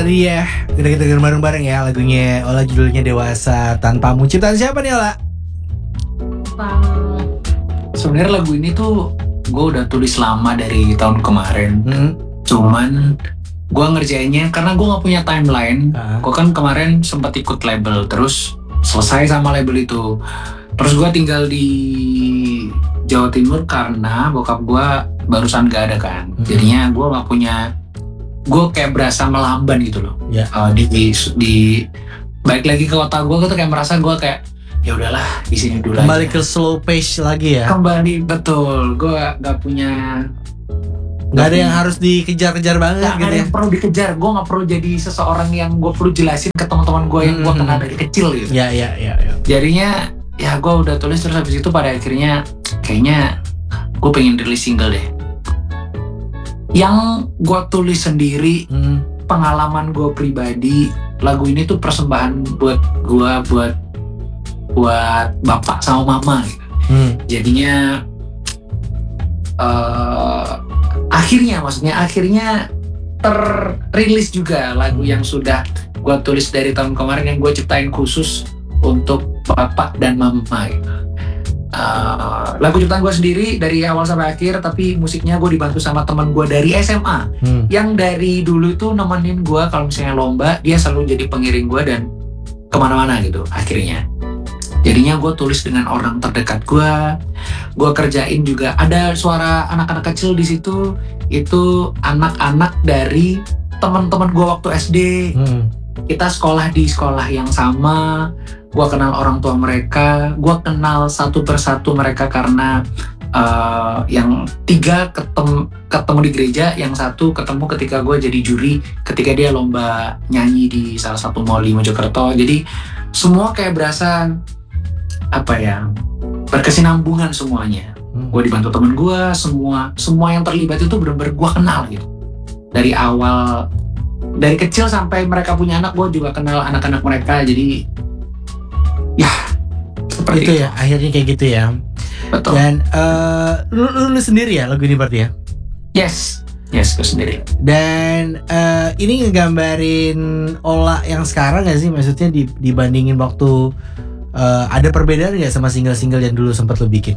tadi ya udah kita dengar bareng-bareng ya lagunya Ola, judulnya Dewasa Tanpamu. Ciptaan siapa nih Ola? Sebenarnya lagu ini tuh gue udah tulis lama dari tahun kemarin. Cuman gue ngerjainnya karena gue nggak punya timeline. Gue kan kemarin sempat ikut label, terus selesai sama label itu. Terus gue tinggal di Jawa Timur karena bokap gue barusan gak ada kan. Jadinya gue nggak punya, gue kayak berasa melamban gitu loh. Di balik lagi ke kota gue tuh kayak merasa gue kayak ya udahlah di sini dulu. Kembali aja. ke slow pace lagi ya. Kembali, betul. Gue gak punya, nggak ada yang harus dikejar-kejar banget gak gitu ada ya. yang perlu dikejar. Gue gak perlu jadi seseorang yang gue perlu jelasin ke teman-teman gue yang gue kenal dari kecil gitu. Ya. Jadinya ya gue udah tulis, terus habis itu pada akhirnya kayaknya gue pengen rilis single deh. Yang gue tulis sendiri, pengalaman gue pribadi. Lagu ini tuh persembahan buat gue, buat bapak sama mama gitu. Jadinya akhirnya terrilis juga lagu yang sudah gue tulis dari tahun kemarin, yang gue ciptain khusus untuk bapak dan mama gitu. Lagu ciptaan gue sendiri dari awal sampai akhir, tapi musiknya gue dibantu sama teman gue dari SMA yang dari dulu tuh nemenin gue kalau misalnya lomba, dia selalu jadi pengiring gue dan kemana-mana gitu. Akhirnya jadinya gue tulis dengan orang terdekat gue kerjain juga. Ada suara anak-anak kecil di situ, itu anak-anak dari teman-teman gue waktu SD. Kita sekolah di sekolah yang sama, gue kenal orang tua mereka, gue kenal satu persatu mereka karena yang 3 ketemu di gereja, yang 1 ketemu ketika gue jadi juri ketika dia lomba nyanyi di salah satu mall di Mojokerto. Jadi semua kayak berasa berkesinambungan semuanya. Gue dibantu temen gue, semua yang terlibat itu benar-benar gue kenal gitu. Dari awal, dari kecil sampai mereka punya anak, gue juga kenal anak-anak mereka. Jadi ya seperti itu ya, akhirnya kayak gitu ya. Betul. Dan lu sendiri ya lagu ini berarti ya? Yes, gue sendiri. Dan ini ngegambarin Ola yang sekarang gak sih? Maksudnya dibandingin waktu ada perbedaan gak sama single-single yang dulu sempat lo bikin?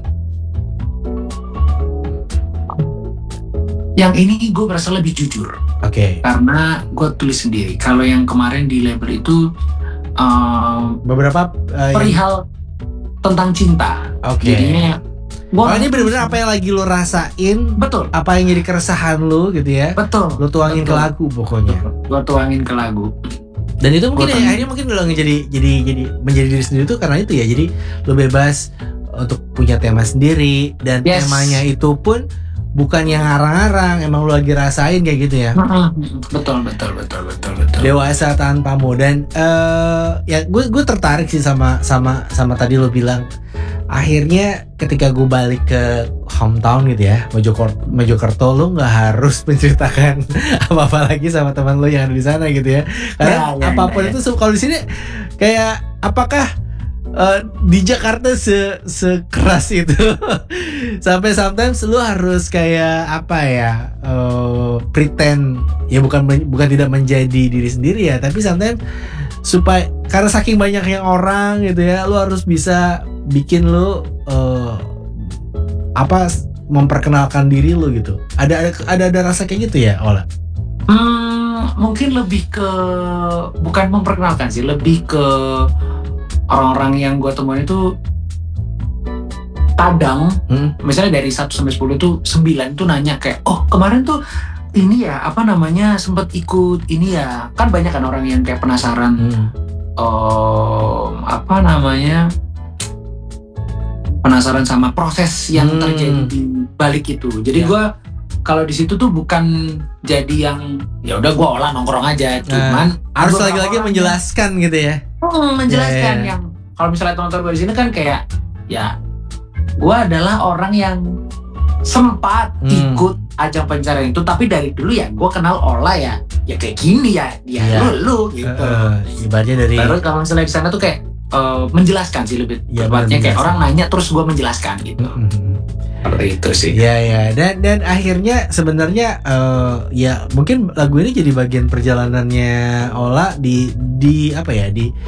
Yang ini gue merasa lebih jujur. Oke. Karena gue tulis sendiri. Kalau yang kemarin di label itu beberapa perihal tentang cinta. Oke. Jadinya ini benar-benar apa yang lagi lo rasain. Betul. Apa yang jadi keresahan lo gitu ya. Betul. Lo tuangin ke lagu pokoknya. Gue tuangin ke lagu. Dan itu mungkin akhirnya mungkin lo jadi menjadi diri sendiri tuh karena itu ya. Jadi lo bebas untuk punya tema sendiri, dan temanya itu pun bukan yang ngarang-ngarang, emang lu lagi rasain kayak gitu ya. Betul. Dewasa Tanpamu. Dan ya gue tertarik sih sama tadi lu bilang akhirnya ketika gue balik ke hometown gitu ya, Mojokerto, lu nggak harus menceritakan apa-apa lagi sama teman lu yang ada di sana gitu ya. Karena apapun itu kalau di sini kayak apakah di Jakarta sekeras itu sampai sometimes lu harus kayak pretend ya, bukan tidak menjadi diri sendiri ya, tapi sometimes supaya karena saking banyaknya orang gitu ya, lu harus bisa bikin lu memperkenalkan diri lu gitu. Ada rasa kayak gitu ya, Ola? Mungkin lebih ke bukan memperkenalkan sih, lebih ke orang-orang yang gue temuin itu kadang misalnya dari 1 sampai 10 tuh 9 tuh nanya kayak, oh kemarin tuh ini ya sempat ikut ini ya. Kan banyak kan orang yang kayak penasaran penasaran sama proses yang terjadi di balik itu. Jadi gue kalau di situ tuh bukan jadi yang ya udah gue olah nongkrong aja, cuman harus lagi-lagi menjelaskan gitu ya. Menjelaskan yang kalau misalnya teman-teman gue di sini kan kayak ya gue adalah orang yang sempat ikut ajang pencarian itu, tapi dari dulu ya gue kenal Ola ya kayak gini ya lu gitu. Ibaratnya dari. Terus kalau misalnya di sana tuh kayak menjelaskan sih lebih tepatnya kayak orang nanya terus gue menjelaskan gitu. Seperti itu sih. Ya. Dan akhirnya sebenarnya ya mungkin lagu ini jadi bagian perjalanannya Ola di apa ya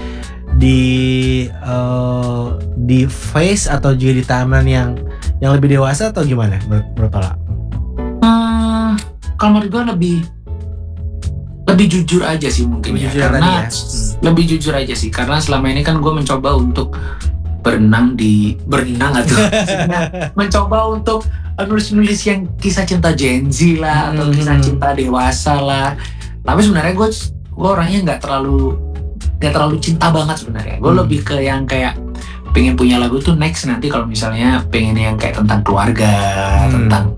di phase atau juga di timeline yang lebih dewasa atau gimana menurut Ola? Kalau menurut gue lebih jujur aja sih mungkin lebih ya. Karena lebih jujur aja sih karena selama ini kan gue mencoba untuk berenang atau mencoba untuk nulis yang kisah cinta Gen Z lah atau kisah cinta dewasa lah. Tapi sebenarnya gue orangnya nggak terlalu cinta banget sebenarnya. Gue lebih ke yang kayak pengen punya lagu tuh next nanti kalau misalnya pengen yang kayak tentang keluarga, tentang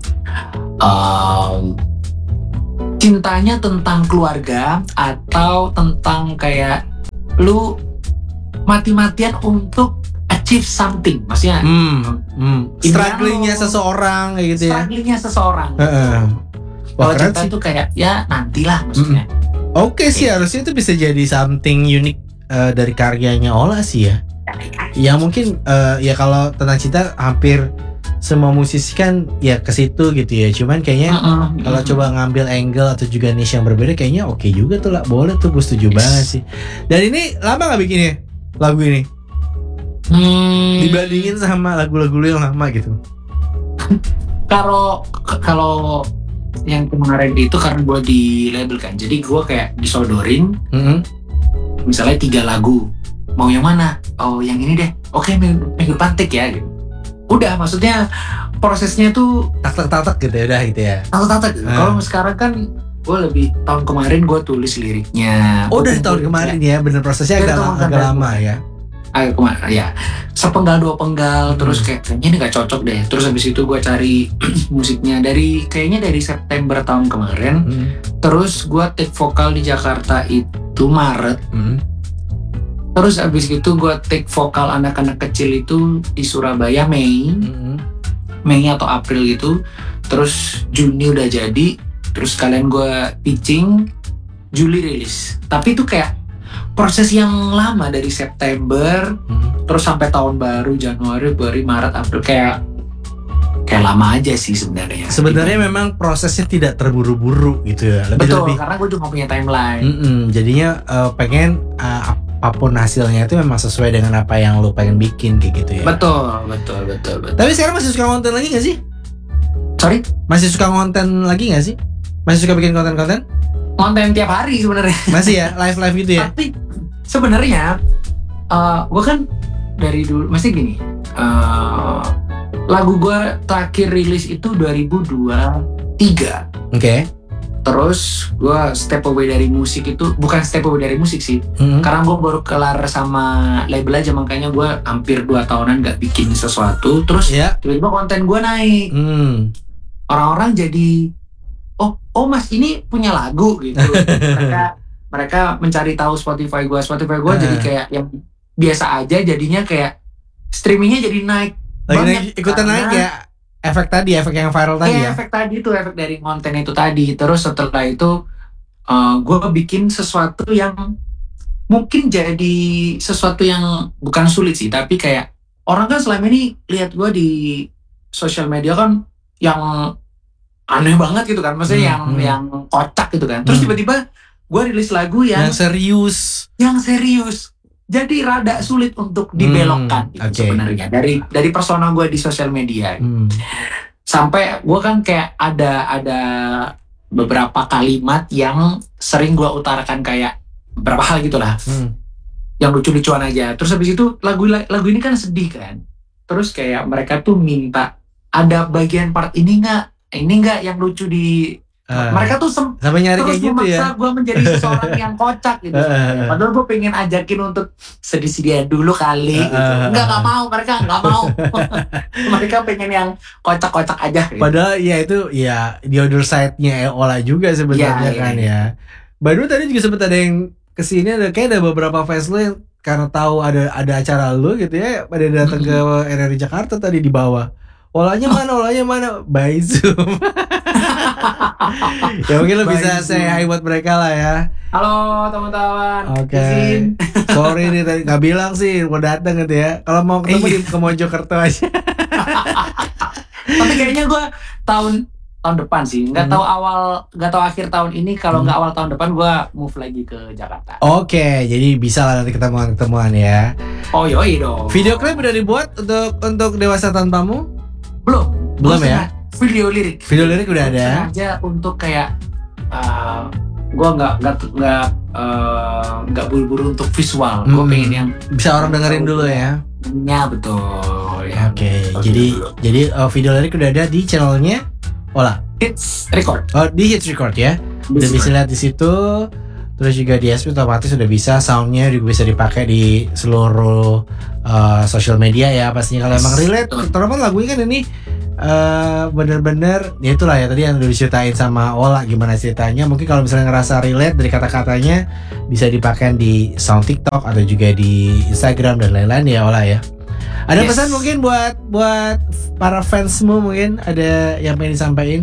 cintanya tentang keluarga atau tentang kayak lu mati-matian untuk achieve something, maksudnya strugglingnya seseorang kayak gitu ya. Strugglingnya seseorang. Kalau cinta itu kayak ya nantilah maksudnya. Oke sih harusnya itu bisa jadi something unik dari karyanya Ola sih ya. Ya mungkin ya kalau tentang cinta hampir semua musisi kan ya ke situ gitu ya. Cuman kayaknya kalau coba ngambil angle atau juga niche yang berbeda kayaknya oke juga tuh lah. Boleh tuh, gue setuju banget sih. Dan ini lama gak bikinnya lagu ini? Dibandingin sama lagu-lagu lu yang lama gitu. Kalau yang kemarin itu karena gue di label kan, jadi gue kayak disodorin misalnya 3 lagu, mau yang mana? Oh yang ini deh, oke minggu depan take ya gitu. Udah, maksudnya prosesnya tuh tak gitu ya udah gitu ya. Tak gitu. Kalau sekarang kan gue lebih tahun kemarin gue tulis liriknya. Oh dari tahun kemarin ya, bener prosesnya agak lama ya. Agak kemarin ya, sepenggal 2 penggal, terus kayaknya ini gak cocok deh. Terus habis itu gue cari musiknya kayaknya dari September tahun kemarin. Terus gue take vokal di Jakarta itu Maret. Terus abis itu gue take vokal anak-anak kecil itu di Surabaya Mei atau April gitu. Terus Juni udah jadi. Terus kalian gue pitching, Juli rilis. Tapi itu kayak proses yang lama dari September terus sampai tahun baru Januari, Februari, Maret, April, kayak lama aja sih sebenarnya. Sebenarnya memang prosesnya tidak terburu-buru gitu ya. Betul, karena gue juga gak punya timeline. Jadinya pengen apapun hasilnya itu memang sesuai dengan apa yang lo pengen bikin kayak gitu ya. Betul. Tapi sekarang masih suka konten lagi gak sih? Sorry? Masih suka konten lagi gak sih? Masih suka bikin konten-konten? Konten tiap hari sebenarnya. Masih ya, live gitu ya. Tapi sebenarnya gue kan dari dulu masih gini. Lagu gue terakhir rilis itu 2023. Oke. Terus gue step away dari musik itu, bukan step away dari musik sih. Karena gue baru kelar sama label aja, makanya gue hampir 2 tahunan gak bikin sesuatu. Terus tiba-tiba konten gue naik. Orang-orang jadi oh mas ini punya lagu gitu. mereka mencari tahu Spotify gue jadi kayak yang biasa aja, jadinya kayak streamingnya jadi naik banget. Ikutan naik ya, efek yang viral tadi ya. Efek tadi itu, efek dari konten itu tadi. Terus setelah itu gue bikin sesuatu yang mungkin jadi sesuatu yang bukan sulit sih, tapi kayak orang kan selama ini lihat gue di sosial media kan yang aneh banget gitu kan, maksudnya yang kocak gitu kan. Terus tiba-tiba gue rilis lagu yang serius, jadi rada sulit untuk dibelokkan gitu sebenarnya dari persona gue di sosial media. Sampai gue kan kayak ada beberapa kalimat yang sering gue utarakan kayak beberapa hal gitulah, yang lucu-lucuan aja. Terus habis itu lagu ini kan sedih kan. Terus kayak mereka tuh minta ada bagian part ini nggak yang lucu di mereka tuh sampai nyari terus kayak gitu ya. Gue menjadi seseorang yang kocak gitu. Padahal gue pengen ajakin untuk sedih-sedih dulu kali gitu. Nggak mau, mereka nggak mau. Mereka pengen yang kocak-kocak aja gitu. Padahal ya itu ya the other side-nya Ola juga sebenarnya kan ya. Baru tadi juga sempat ada yang kesini, kayak ada beberapa fans lo yang karena tahu ada acara lo gitu ya, pada datang ke RRI Jakarta tadi di bawah. Olanya mana? By Zoom. Ya mungkin lo bisa say hi buat mereka lah ya. Halo teman-teman. Oke. Sorry nih tadi nggak bilang sih mau datang gitu ya. Kalau mau ketemu di ke Mojokerto aja. Tapi kayaknya gue tahun depan sih, nggak tahu akhir tahun ini. Kalau nggak awal tahun depan gue move lagi ke Jakarta. Oke, jadi bisa lah nanti ketemuan ya. Oh yoi dong. Video klip udah dibuat untuk Dewasa Tanpamu? Belum ya? Video lirik udah ada. Sengaja untuk kayak gue nggak buru-buru untuk visual. Gue pengen yang bisa orang dengerin dulu ya. Ya betul. Ya, Oke, jadi video lirik udah ada di channelnya Ola. Hits Record. Oh, di Hits Record ya. Udah bisa lihat di situ. Terus juga di SP otomatis sudah bisa, soundnya juga bisa dipakai di seluruh social media ya pastinya. Kalau emang relate, terutama lagunya kan ini bener-bener ya itulah ya tadi yang udah diceritain sama Ola gimana ceritanya. Mungkin kalau misalnya ngerasa relate dari kata-katanya bisa dipakai di sound TikTok atau juga di Instagram dan lain-lain ya Ola ya. Ada pesan mungkin buat para fansmu, mungkin ada yang pengen disampaikan?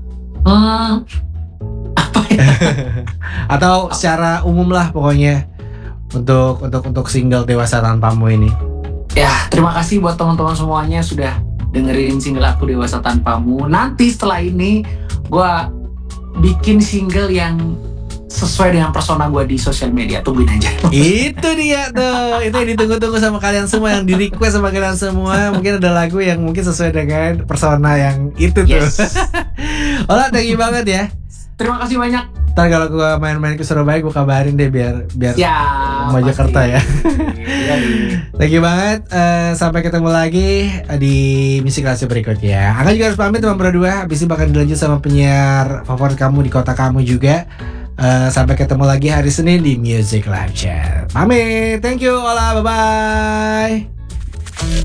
Apa ya? Atau secara umum lah pokoknya untuk single Dewasa Tanpamu ini. Ya, terima kasih buat teman-teman semuanya sudah dengerin single aku Dewasa Tanpamu. Nanti setelah ini gue bikin single yang sesuai dengan persona gue di sosial media. Tungguin aja. Itu dia tuh. Itu yang ditunggu-tunggu sama kalian semua, yang di request sama kalian semua. Mungkin ada lagu yang mungkin sesuai dengan persona yang itu tuh. Olah, thank you banget ya. Terima kasih banyak. Ntar kalau gue main-main ke Surabaya gue kabarin deh biar mau Jakarta ya. Thank you banget. Sampai ketemu lagi di misi kelas berikutnya. Angga juga harus pamit teman berdua. Habis ini bakal dilanjut sama penyiar favorit kamu di kota kamu juga. Sampai ketemu lagi hari Senin di Music Live Chat. Pamit. Thank you Ola. Bye bye.